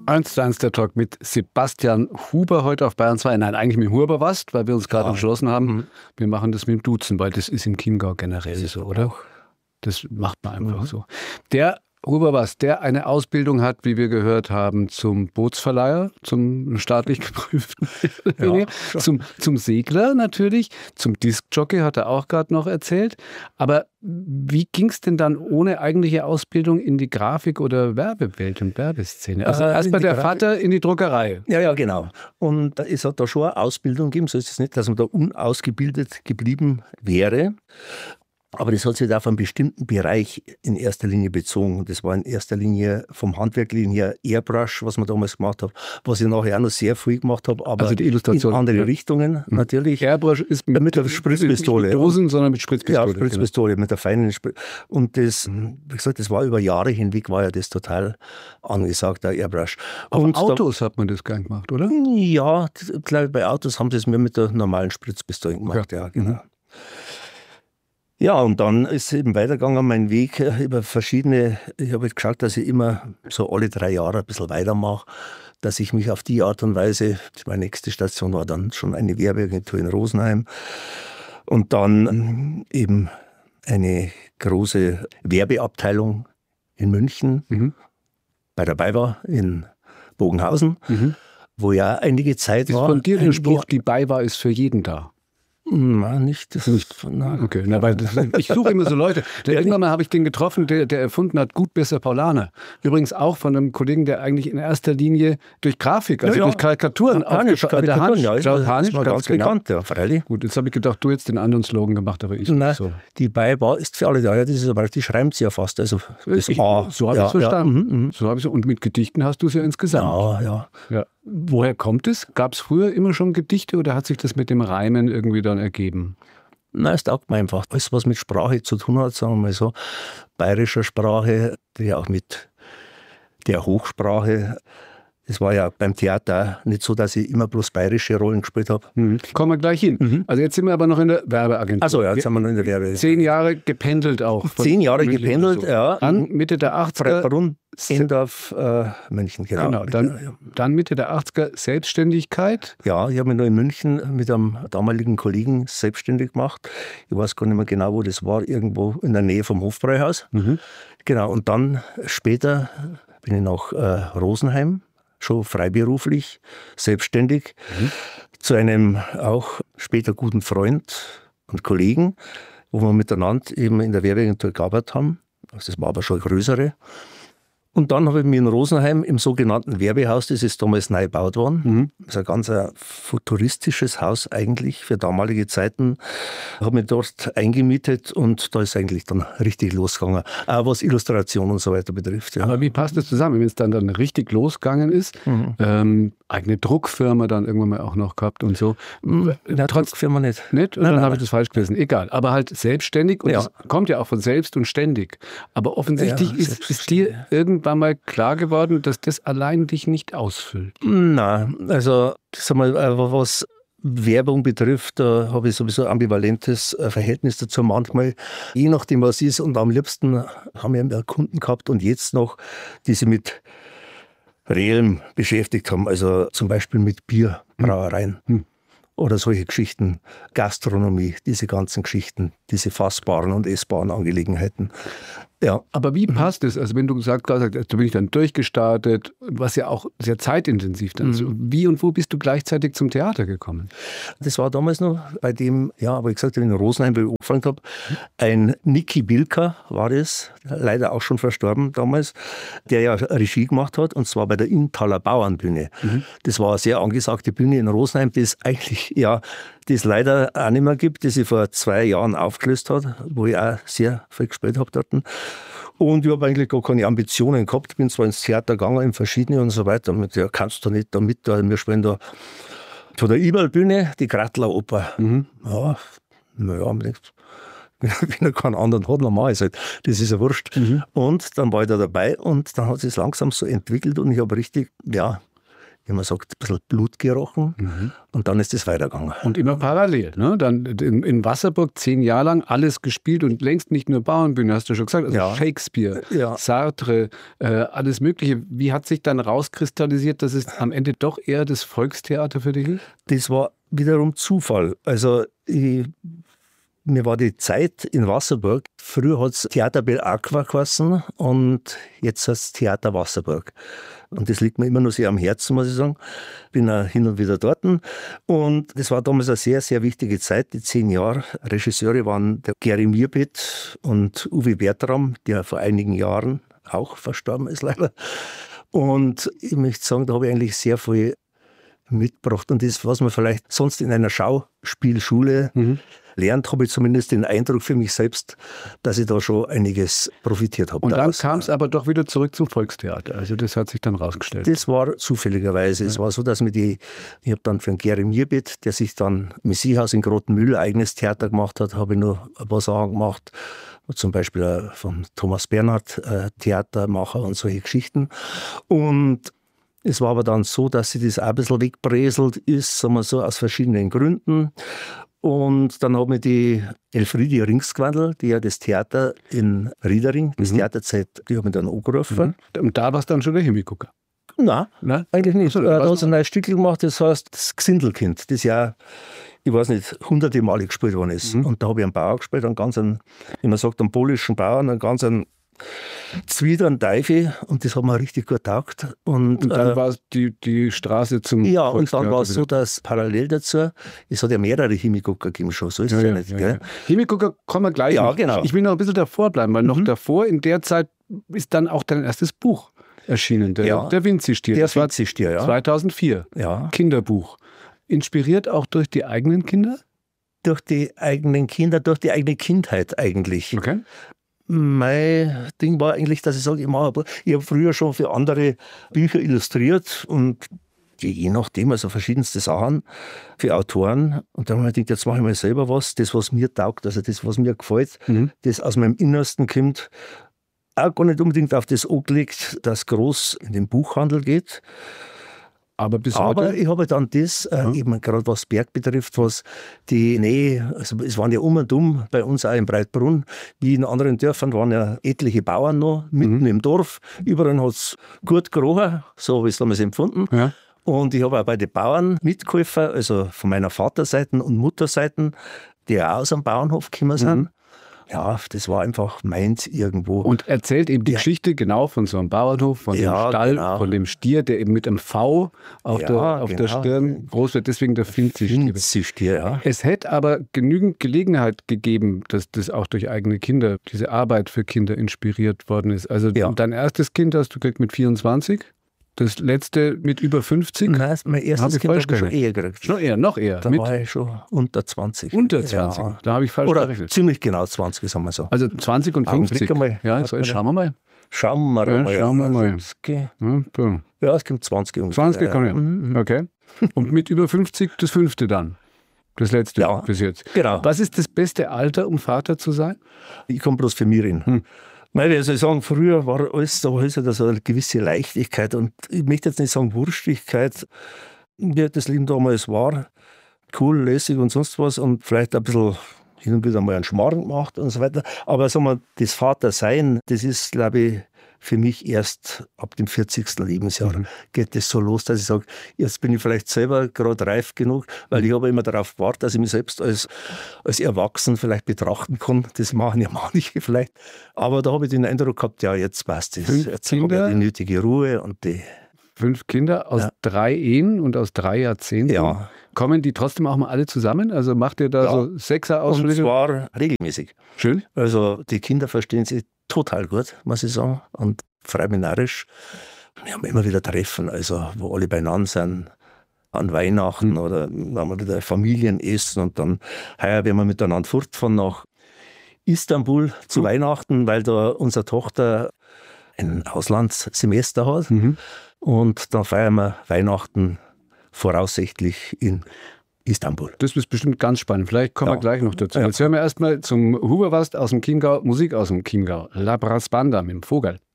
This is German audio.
1:1 der Talk mit Sebastian Huber heute auf Bayern 2. Nein, eigentlich mit Huber-Wast, weil wir uns gerade entschlossen haben, wir machen das mit dem Duzen, weil das ist im Chiemgau generell so, oder? Das macht man einfach so. Der Huber-Wast, der eine Ausbildung hat, wie wir gehört haben, zum Bootsverleiher, zum staatlich geprüften, zum Segler natürlich, zum Diskjockey hat er auch gerade noch erzählt. Aber wie ging es denn dann ohne eigentliche Ausbildung in die Grafik- oder Werbewelt und Werbeszene? Also erst bei der Vater in die Druckerei. Ja, genau. Und es hat da schon eine Ausbildung gegeben, so ist es nicht, dass man da unausgebildet geblieben wäre. Aber das hat sich auf einen bestimmten Bereich in erster Linie bezogen. Das war in erster Linie vom Handwerklichen her Airbrush, was man damals gemacht hat, was ich nachher auch noch sehr viel gemacht habe, aber also die Illustration, in andere Richtungen natürlich. Airbrush ist mit der Spritzpistole. Nicht mit Dosen, sondern mit Spritzpistole. Ja, Spritzpistole, mit der feinen Und das, wie gesagt, das war über Jahre hinweg, war ja das total angesagt, der Airbrush. Auf Autos hat man das gern gemacht, oder? Ja, ich glaube, bei Autos haben sie es mir mit der normalen Spritzpistole gemacht, ja genau. Ja, und dann ist eben weitergegangen mein Weg über verschiedene, ich habe geschaut, dass ich immer so alle 3 Jahre ein bisschen weitermache, dass ich mich auf die Art und Weise, meine nächste Station war dann schon eine Werbeagentur in Rosenheim und dann eben eine große Werbeabteilung in München bei der BayWa in Bogenhausen, wo ja einige Zeit war. Ist von dir der Spruch, die BayWa ist für jeden da? Nein, nicht. Das nicht. Okay, weil ich suche immer so Leute. Irgendwann mal habe ich den getroffen, der erfunden hat, gut, besser Paulaner. Übrigens auch von einem Kollegen, der eigentlich in erster Linie durch Grafik, also durch Karikaturen aufgefallen ist. Harnisch, ganz bekannt, ja, freilich. Gut, jetzt habe ich gedacht, du jetzt den anderen Slogan gemacht, aber ich nicht so. Die BayWa ist für alle da. Ja, das ist aber, die schreiben sie ja fast. Also das A. So habe ich es verstanden. So habe ich und mit Gedichten hast du es ja insgesamt. Ja. Woher kommt es? Gab es früher immer schon Gedichte oder hat sich das mit dem Reimen irgendwie dann ergeben? Nein, es taugt mir einfach. Alles, was mit Sprache zu tun hat, sagen wir mal so, bayerischer Sprache, die auch mit der Hochsprache. Es war ja beim Theater nicht so, dass ich immer bloß bayerische Rollen gespielt habe. Kommen wir gleich hin. Also jetzt sind wir aber noch in der Werbeagentur. Also ja, jetzt sind wir noch in der Werbeagentur. 10 Jahre gependelt auch. 10 Jahre gependelt, so. Ja. Dann Mitte der 80er. Endorf, München, genau. Dann Mitte der 80er Selbstständigkeit. Ja, ich habe mich noch in München mit einem damaligen Kollegen selbstständig gemacht. Ich weiß gar nicht mehr genau, wo das war, irgendwo in der Nähe vom Hofbräuhaus. Genau, und dann später bin ich nach Rosenheim, schon freiberuflich, selbstständig, zu einem auch später guten Freund und Kollegen, wo wir miteinander eben in der Werbeagentur gearbeitet haben. Also das war aber schon eine größere. Und dann habe ich mich in Rosenheim im sogenannten Werbehaus, das ist damals neu gebaut worden, das ist ein ganz futuristisches Haus eigentlich für damalige Zeiten, habe mich dort eingemietet und da ist eigentlich dann richtig losgegangen, auch was Illustration und so weiter betrifft. Ja. Aber wie passt das zusammen, wenn es dann richtig losgegangen ist? Eigene Druckfirma dann irgendwann mal auch noch gehabt und so. Druckfirma nicht. Nicht? Und dann habe ich das falsch gelesen. Egal, aber halt selbstständig und das kommt ja auch von selbst und ständig. Aber offensichtlich ist dir irgendwann mal klar geworden, dass das allein dich nicht ausfüllt. Nein, also sag mal, was Werbung betrifft, da habe ich sowieso ein ambivalentes Verhältnis dazu manchmal, je nachdem was ist. Und am liebsten haben wir mehr Kunden gehabt und jetzt noch, die sich mit Reellem beschäftigt haben, also zum Beispiel mit Bierbrauereien. Oder solche Geschichten, Gastronomie, diese ganzen Geschichten, diese fassbaren und essbaren Angelegenheiten. Ja. Aber wie passt es? Also wenn du gesagt hast, da bin ich dann durchgestartet, was ja auch sehr zeitintensiv dann ist. Wie und wo bist du gleichzeitig zum Theater gekommen? Das war damals noch bei dem, aber ich gesagt habe, in Rosenheim, wo ich angefangen habe, ein Niki Bilka war das, leider auch schon verstorben damals, der ja Regie gemacht hat, und zwar bei der Inntaler Bauernbühne. Das war eine sehr angesagte Bühne in Rosenheim, das eigentlich, das leider auch nicht mehr gibt, das sich vor 2 Jahren aufgelöst hat, wo ich auch sehr viel gespielt habe dort. Und ich habe eigentlich gar keine Ambitionen gehabt. Bin zwar ins Theater gegangen, in verschiedene und so weiter. Mit der kannst du nicht da mit, wir spielen da von der Iberl-Bühne die Grattler Oper. Wenn er keinen anderen hat, dann mache ich es halt. Das ist ja wurscht. Und dann war ich da dabei und dann hat es sich langsam so entwickelt und ich habe richtig, wie man sagt, ein bisschen Blut gerochen. Und dann ist es weitergegangen. Und immer parallel. Ne? Dann in Wasserburg 10 Jahre lang alles gespielt und längst nicht nur Bauernbühne, hast du schon gesagt. Also Shakespeare, Sartre, alles Mögliche. Wie hat sich dann rauskristallisiert, dass es am Ende doch eher das Volkstheater für dich ist? Das war wiederum Zufall. Also mir war die Zeit in Wasserburg. Früher hat es Theater Bel Aqua geheißen und jetzt heißt es Theater Wasserburg. Und das liegt mir immer noch sehr am Herzen, muss ich sagen. Bin auch hin und wieder dort. Und das war damals eine sehr, sehr wichtige Zeit, die 10 Jahre. Regisseure waren der Geri Mirbit und Uwe Bertram, der vor einigen Jahren auch verstorben ist leider. Und ich möchte sagen, da habe ich eigentlich sehr viel mitgebracht. Und das, was man vielleicht sonst in einer Schauspielschule lernt, habe ich zumindest den Eindruck für mich selbst, dass ich da schon einiges profitiert habe. Und dann kam es aber doch wieder zurück zum Volkstheater. Also das hat sich dann rausgestellt. Das war zufälligerweise. Es war so, dass ich habe dann für den Geri Mirbit, der sich dann Messias in Grottenmühl eigenes Theater gemacht hat, habe ich nur ein paar Sachen gemacht. Zum Beispiel von Thomas Bernhard, Theatermacher und solche Geschichten. Und es war aber dann so, dass sich das auch ein bisschen wegbräselt ist, sagen wir so, aus verschiedenen Gründen. Und dann habe ich die Elfriede Ringsgwandl, die ja das Theater in Riedering, das Theaterzeit, die habe ich dann angerufen. Und da warst du dann schon der Himmelgucker? Nein, eigentlich nicht. Da hat sie ein neues Stück gemacht, das heißt das Gsindelkind, das ja, ich weiß nicht, hunderte Male gespielt worden ist. Und da habe ich einen Bauer gespielt, wie man sagt, einen polnischen Bauern, einen ganz Zwiedern Teufel, und das hat mir richtig gut getaugt. Und dann war es die Straße zum ja, und dann war es so, dass parallel dazu, es hat ja mehrere Himmelgucker gegeben schon, so ist es ja nicht. Gell? Himmelgucker kommen wir gleich noch. Genau. Ich will noch ein bisschen davor bleiben, weil noch davor, in der Zeit, ist dann auch dein erstes Buch erschienen, der Vinci-Stier. Der Vinci-Stier, ja. 2004, Kinderbuch. Inspiriert auch durch die eigenen Kinder? Durch die eigenen Kinder, durch die eigene Kindheit eigentlich. Okay. Mein Ding war eigentlich, dass ich sage, ich habe früher schon für andere Bücher illustriert und je nachdem, also verschiedenste Sachen für Autoren. Und dann habe ich gedacht, jetzt mache ich mal selber was, das, was mir taugt, also das, was mir gefällt, das aus meinem Innersten kommt. Auch gar nicht unbedingt auf das angelegt, dass groß in den Buchhandel geht. Aber bis heute? Ich habe dann das, eben gerade was Berg betrifft, was die Nähe, also es waren ja und bei uns auch in Breitbrunn, wie in anderen Dörfern waren ja etliche Bauern noch, mitten im Dorf. Überall hat es gut gerochen, so habe ich es damals empfunden. Ja. Und ich habe auch bei den Bauern mitgeholfen, also von meiner Vaterseite und Mutterseite, die auch aus dem Bauernhof gekommen sind. Ja, das war einfach meins irgendwo. Und erzählt eben die Geschichte genau von so einem Bauernhof, von dem Stall, von dem Stier, der eben mit einem V auf der Stirn groß wird, deswegen der Vinci-Stier. Ja. Es hätte aber genügend Gelegenheit gegeben, dass das auch durch eigene Kinder, diese Arbeit für Kinder inspiriert worden ist. Also dein erstes Kind hast du gekriegt mit 24? Das letzte mit über 50? Nein, mein erstes Kind habe ich schon eher gekriegt. Noch eher? Da war ich schon unter 20. Unter 20? Ja. Da habe ich falsch gerechnet. Oder ziemlich genau 20, sagen wir so. Also 20 und 50? Ja, so jetzt schauen wir mal. Schauen wir mal. Ja, es kommt 20 ungefähr. 20 kommen ja. Okay. Und mit über 50 das 5. dann? Das letzte bis jetzt. Genau. Was ist das beste Alter, um Vater zu sein? Ich komme bloß für mich hin. Wie soll ich sagen, früher war alles, da ist ja so eine gewisse Leichtigkeit und ich möchte jetzt nicht sagen Wurstigkeit, wie das Leben damals war, cool, lässig und sonst was und vielleicht ein bisschen hin und wieder mal einen Schmarrn gemacht und so weiter, aber sagen wir, das Vatersein, das ist, glaube ich, für mich erst ab dem 40. Lebensjahr geht das so los, dass ich sage, jetzt bin ich vielleicht selber gerade reif genug, weil ich habe immer darauf gewartet, dass ich mich selbst als Erwachsen vielleicht betrachten kann. Das machen ja manche vielleicht. Aber da habe ich den Eindruck gehabt, ja, jetzt passt es. Jetzt habe ich die nötige Ruhe und die 5 Kinder aus 3 Ehen und aus 3 Jahrzehnten. Ja. Kommen die trotzdem auch mal alle zusammen? Also macht ihr da so 6er-Ausflüge? Und zwar regelmäßig. Schön. Also die Kinder verstehen sich total gut, muss ich sagen. Und freue mich narrisch. Wir haben immer wieder Treffen, also wo alle beieinander sind. An Weihnachten oder wenn wir wieder Familienessen und dann heuer werden wir miteinander fortfahren nach Istanbul zu Weihnachten, weil da unsere Tochter ein Auslandssemester hat. Und dann feiern wir Weihnachten voraussichtlich in Istanbul. Das ist bestimmt ganz spannend. Vielleicht kommen wir gleich noch dazu. Jetzt hören wir erstmal zum Huberwast aus dem Chiemgau, Musik aus dem Chiemgau. La Brass Banda mit dem Vogel.